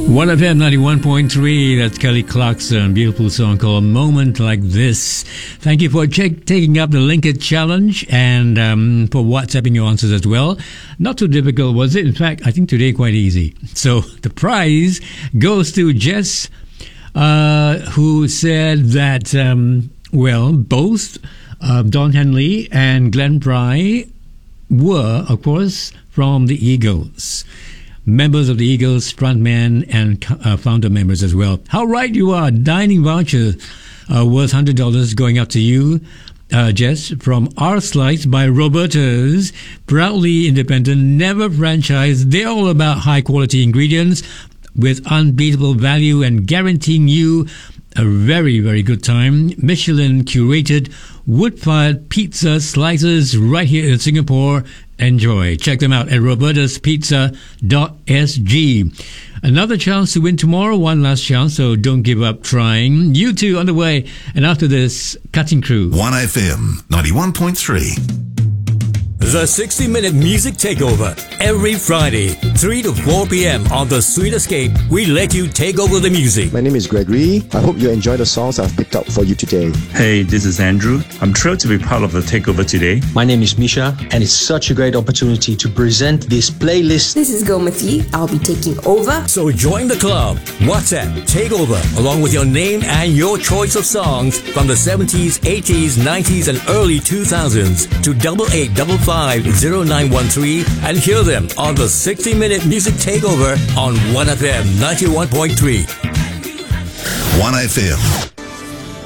1FM 91.3, that's Kelly Clarkson, beautiful song called Moment Like This. Thank you for taking up the Linkit Challenge and for WhatsApping your answers as well. Not too difficult, was it? In fact, I think today quite easy. So the prize goes to Jess, who said that, both Don Henley and Glenn Fry were, of course, from the Eagles. Members of the Eagles, frontman and founder members as well. How right you are. Dining voucher worth $100 going up to you, Jess, from Our Slice by Roberta's. Proudly independent, never franchised. They're all about high quality ingredients with unbeatable value and guaranteeing you a very, very good time. Michelin curated wood-fired pizza slices right here in Singapore. Enjoy. Check them out at robertaspizza.sg. Another chance to win tomorrow. One last chance, so don't give up trying. You two on the way. And after this, Cutting Crew. 1FM 91.3. The 60-minute music takeover. Every Friday, 3 to 4 p.m. on The Sweet Escape, we let you take over the music. My name is Gregory. I hope you enjoy the songs I've picked out for you today. Hey, this is Andrew. I'm thrilled to be part of the takeover today. My name is Misha, and it's such a great opportunity to present this playlist. This is Gomati. I'll be taking over. So join the club. WhatsApp Takeover, along with your name and your choice of songs from the 70s, 80s, 90s, and early 2000s to 88550913 and hear them on the 60-minute music takeover on 1FM 91.3. 1FM